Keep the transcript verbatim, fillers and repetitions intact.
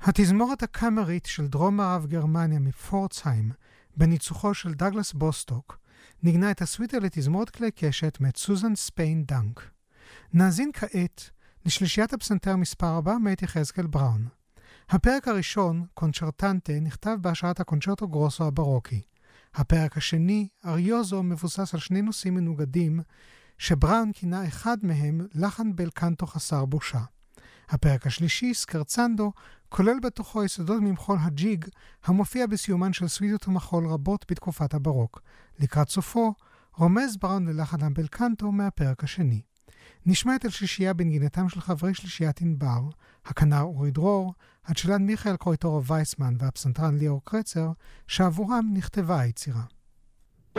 התזמורת הקאמרית של דרום מערב גרמניה מפורצהיים, בניצוחו של דאגלס בוסטוק, ניגנה את הסוויטה לתזמורת כלי קשת מאת סוזן ספיין דנק. נאזין כעת לשלישיית הפסנתר מספר ארבע מאת יחזקאל בראון. הפרק הראשון, קונצ'רטנטה, נכתב בהשראת הקונצ'רטו גרוסו הברוקי. הפרק השני, אריוזו, מבוסס על שני נושאים מנוגדים, שבראון כינה אחד מהם לחן בל קנטו חסר בושה. הפרק השלישי, סקרצנדו, כולל בתוכו יסודות ממחול הג'יג, המופיע בסיומן של סוויטות ומחול רבות בתקופת הברוק. לקראת סופו, רומז בראון ללחן הבל קנטו מהפרק השני. נשמע את השלישייה בנגינתם של חברי שלישיית ענבר, הכנר אורי דרור, הצ'לן מיכאל קרויטורו וייסמן והפסנתרן ליאור קרצר, שעבורם נכתבה היצירה.